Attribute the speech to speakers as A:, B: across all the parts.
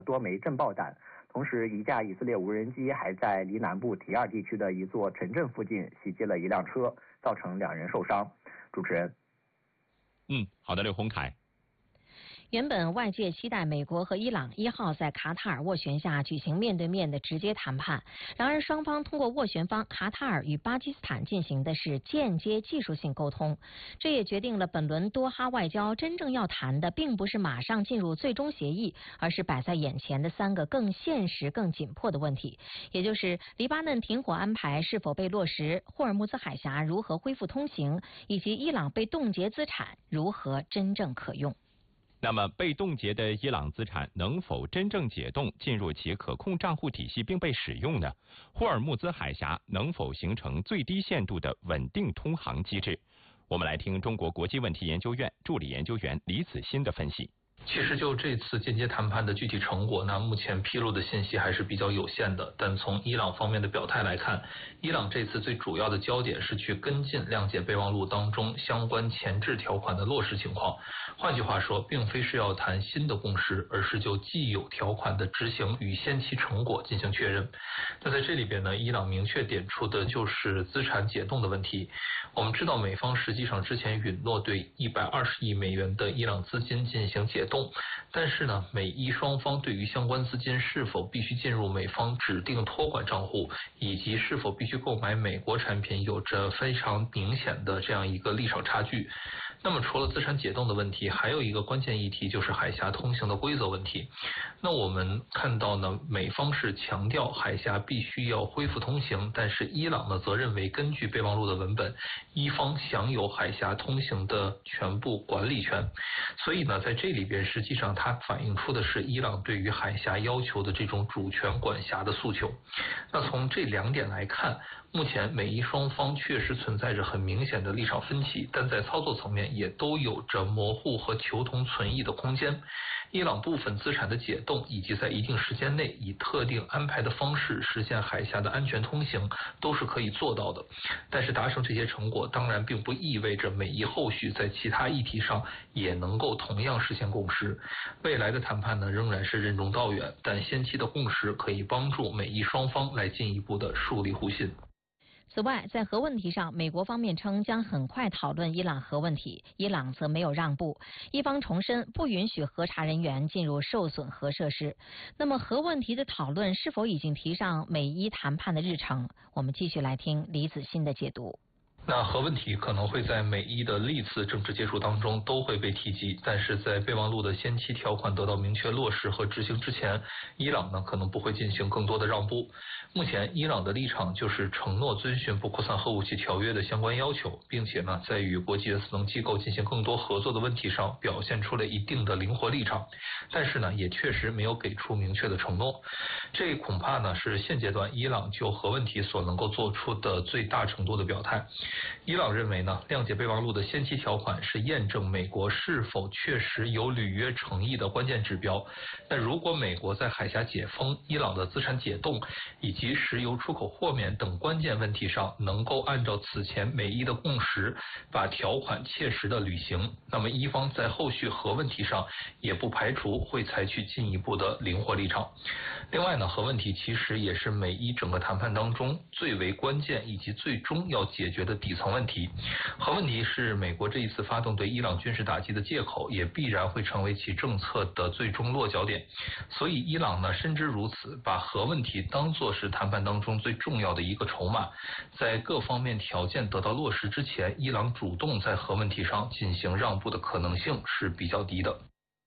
A: 多枚震爆弹。同时，一架以色列无人机还在离南部提尔地区的一座城镇附近袭击了一辆车，造成2人受伤。主持人。
B: 好的，刘洪凯。
C: 原本外界期待美国和伊朗1号在卡塔尔斡旋下举行面对面的直接谈判，然而双方通过斡旋方卡塔尔与巴基斯坦进行的是间接技术性沟通，这也决定了本轮多哈外交真正要谈的并不是马上进入最终协议，而是摆在眼前的3个更现实、更紧迫的问题，也就是黎巴嫩停火安排是否被落实，霍尔木兹海峡如何恢复通行，以及伊朗被冻结资产如何真正可用。
B: 那么被冻结的伊朗资产能否真正解冻进入其可控账户体系并被使用呢？霍尔木兹海峡能否形成最低限度的稳定通航机制？我们来听中国国际问题研究院助理研究员李子欣的分析。
D: 其实就这次间接谈判的具体成果呢，目前披露的信息还是比较有限的。但从伊朗方面的表态来看，伊朗这次最主要的焦点是去跟进谅解备忘录当中相关前置条款的落实情况。换句话说，并非是要谈新的共识，而是就既有条款的执行与先期成果进行确认。那在这里边呢，伊朗明确点出的就是资产解冻的问题。我们知道美方实际上之前允诺对120亿美元的伊朗资金进行解冻，但是呢，美伊双方对于相关资金是否必须进入美方指定托管账户，以及是否必须购买美国产品，有着非常明显的这样一个立场差距。那么除了资产解冻的问题，还有一个关键议题就是海峡通行的规则问题。那我们看到呢，美方是强调海峡必须要恢复通行，但是伊朗呢则认为根据备忘录的文本，伊方享有海峡通行的全部管理权。所以呢，在这里边实际上它反映出的是伊朗对于海峡要求的这种主权管辖的诉求。那从这2点来看，目前美伊双方确实存在着很明显的立场分歧，但在操作层面也都有着模糊和求同存异的空间。伊朗部分资产的解冻，以及在一定时间内以特定安排的方式实现海峡的安全通行，都是可以做到的。但是达成这些成果，当然并不意味着美伊后续在其他议题上也能够同样实现共识。未来的谈判呢，仍然是任重道远，但先期的共识可以帮助美伊双方来进一步的树立互信。
C: 此外，在核问题上，美国方面称将很快讨论伊朗核问题，伊朗则没有让步，一方重申不允许核查人员进入受损核设施。那么核问题的讨论是否已经提上美伊谈判的日程？我们继续来听李子欣的解读。
D: 那核问题可能会在美伊的历次政治接触当中都会被提及，但是在备忘录的先期条款得到明确落实和执行之前，伊朗呢可能不会进行更多的让步。目前伊朗的立场就是承诺遵循不扩散核武器条约的相关要求，并且呢在与国际原子能机构进行更多合作的问题上表现出了一定的灵活立场，但是呢也确实没有给出明确的承诺。这恐怕呢是现阶段伊朗就核问题所能够做出的最大程度的表态。伊朗认为呢，谅解备忘录的先期条款是验证美国是否确实有履约诚意的关键指标。那如果美国在海峡解封、伊朗的资产解冻以及石油出口豁免等关键问题上能够按照此前美伊的共识把条款切实的履行，那么伊方在后续核问题上也不排除会采取进一步的灵活立场。另外呢，核问题其实也是美伊整个谈判当中最为关键以及最终要解决的底层问题。核问题是美国这一次发动对伊朗军事打击的借口，也必然会成为其政策的最终落脚点。所以伊朗呢深知如此，把核问题当作是谈判当中最重要的一个筹码。在各方面条件得到落实之前，伊朗主动在核问题上进行让步的可能性是比较低的。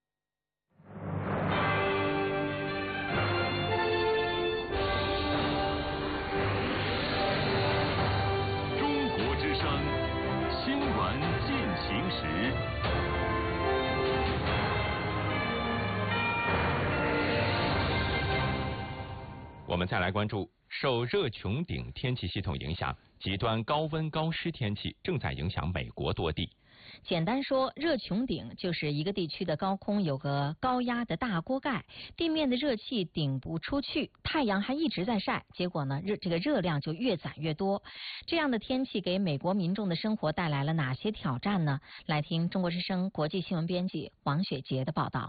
B: 我们再来关注，受热穹顶天气系统影响，极端高温高湿天气正在影响美国多地。
C: 简单说，热穹顶就是一个地区的高空有个高压的大锅盖，地面的热气顶不出去，太阳还一直在晒，结果呢，这个热量就越攒越多。这样的天气给美国民众的生活带来了哪些挑战呢？来听中国之声国际新闻编辑王雪杰的报道。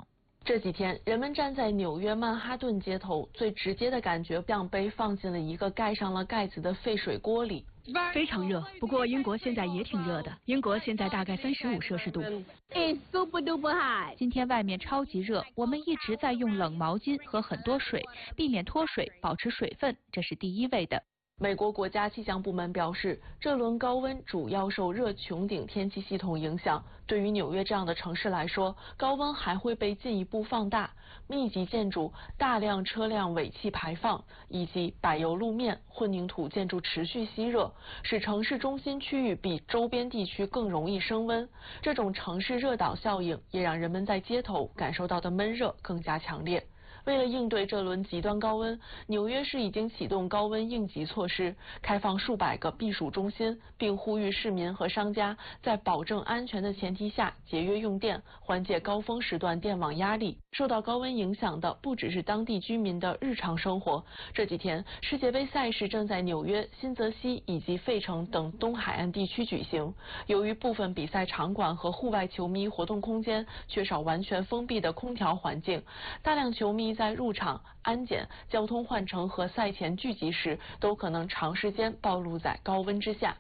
E: 这几天，人们站在纽约曼哈顿街头，最直接的感觉像被放进了一个盖上了盖子的沸水锅里。
F: 非常热，不过英国现在也挺热的。英国现在大概35摄氏度。
G: It's super duper hot。
F: 今天外面超级热，我们一直在用冷毛巾和很多水，避免脱水，保持水分，这是第一位的。
E: 美国国家气象部门表示，这轮高温主要受热穹顶天气系统影响。对于纽约这样的城市来说，高温还会被进一步放大。密集建筑、大量车辆尾气排放以及柏油路面、混凝土建筑持续吸热，使城市中心区域比周边地区更容易升温。这种城市热岛效应也让人们在街头感受到的闷热更加强烈。为了应对这轮极端高温，纽约市已经启动高温应急措施，开放数百个避暑中心，并呼吁市民和商家在保证安全的前提下节约用电，缓解高峰时段电网压力。受到高温影响的不只是当地居民的日常生活。这几天，世界杯赛事正在纽约、新泽西以及费城等东海岸地区举行。由于部分比赛场馆和户外球迷活动空间缺少完全封闭的空调环境，大量球迷在入场、安检、交通换乘和赛前聚集时，都可能长时间暴露在高温之下。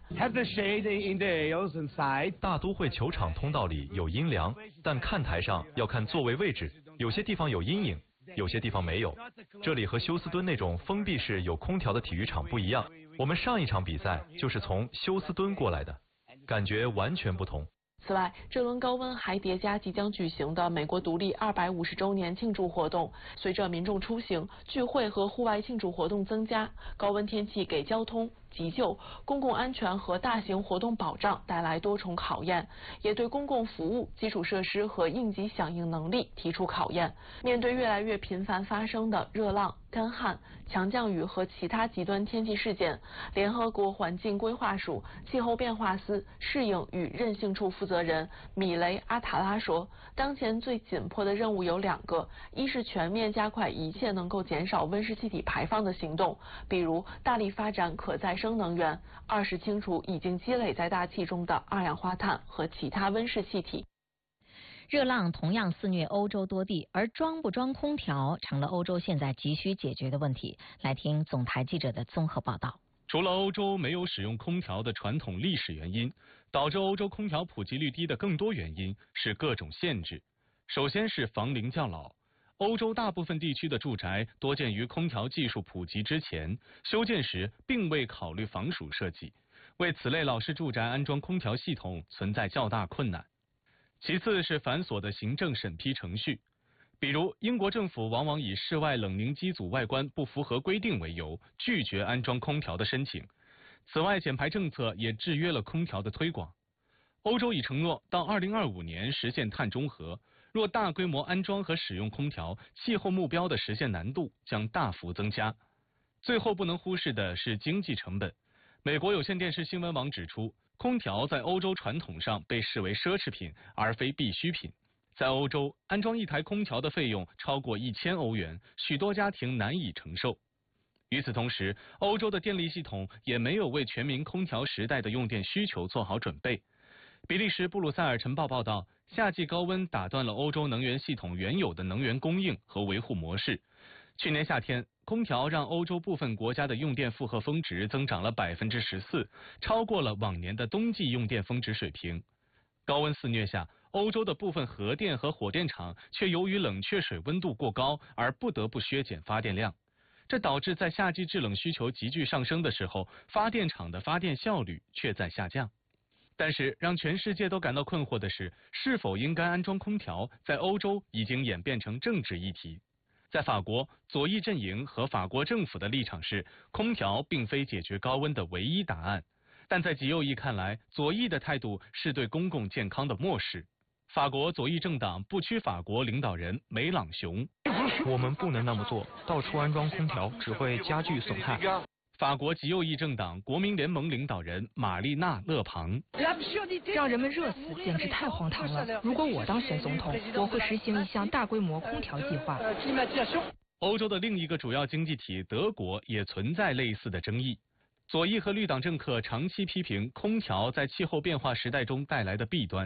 H: 大都会球场通道里有阴凉，但看台上要看座位位置，有些地方有阴影，有些地方没有。这里和休斯敦那种封闭式有空调的体育场不一样。我们上一场比赛就是从休斯敦过来的，感觉完全不同。
E: 此外，这轮高温还叠加即将举行的美国独立250周年庆祝活动。随着民众出行、聚会和户外庆祝活动增加，高温天气给交通、急救、公共安全和大型活动保障带来多重考验，也对公共服务、基础设施和应急响应能力提出考验。面对越来越频繁发生的热浪、干旱、强降雨和其他极端天气事件，联合国环境规划署气候变化司适应与韧性处负责人米雷阿塔拉说，当前最紧迫的任务有2个，一是全面加快一切能够减少温室气体排放的行动，比如大力发展可再生能源；二是清除已经积累在大气中的二氧化碳和其他温室气体。
C: 热浪同样肆虐欧洲多地，而装不装空调成了欧洲现在急需解决的问题。来听总台记者的综合报道。
I: 除了欧洲没有使用空调的传统历史原因，导致欧洲空调普及率低的更多原因是各种限制。首先是房龄较老，欧洲大部分地区的住宅多建于空调技术普及之前，修建时并未考虑防暑设计，为此类老式住宅安装空调系统存在较大困难。其次是繁琐的行政审批程序，比如英国政府往往以室外冷凝机组外观不符合规定为由，拒绝安装空调的申请。此外，减排政策也制约了空调的推广。欧洲已承诺到2025年实现碳中和，若大规模安装和使用空调，气候目标的实现难度将大幅增加。最后不能忽视的是经济成本。美国有线电视新闻网指出，空调在欧洲传统上被视为奢侈品，而非必需品。在欧洲，安装一台空调的费用超过1000欧元，许多家庭难以承受。与此同时，欧洲的电力系统也没有为全民空调时代的用电需求做好准备。比利时布鲁塞尔晨报报道，夏季高温打断了欧洲能源系统原有的能源供应和维护模式。去年夏天，空调让欧洲部分国家的用电负荷峰值增长了14%，超过了往年的冬季用电峰值水平。高温肆虐下，欧洲的部分核电和火电厂却由于冷却水温度过高而不得不削减发电量，这导致在夏季制冷需求急剧上升的时候，发电厂的发电效率却在下降。但是让全世界都感到困惑的是，是否应该安装空调，在欧洲已经演变成政治议题。在法国，左翼阵营和法国政府的立场是，空调并非解决高温的唯一答案。但在极右翼看来，左翼的态度是对公共健康的漠视。法国左翼政党不屈法国领导人梅朗雄：
J: 我们不能那么做，到处安装空调只会加剧损害。
I: 法国极右翼政党国民联盟领导人玛丽娜·勒庞：
F: 让人们热死简直太荒唐了。如果我当选总统，我会实行一项大规模空调计划。
I: 欧洲的另一个主要经济体德国也存在类似的争议。左翼和绿党政客长期批评空调在气候变化时代中带来的弊端，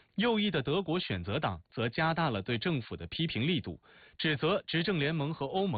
I: 右翼的德国选择党则加大了对政府的批评力度，指责执政联盟和欧盟